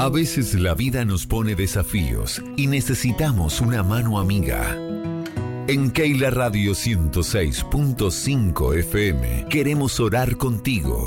A veces la vida nos pone desafíos y necesitamos una mano amiga. En Keila Radio 106.5 FM queremos orar contigo